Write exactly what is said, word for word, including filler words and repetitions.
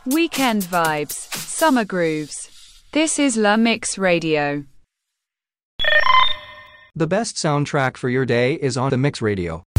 Weekend vibes, summer grooves. This is La Mix Radio. The best soundtrack for your day is on The Mix Radio.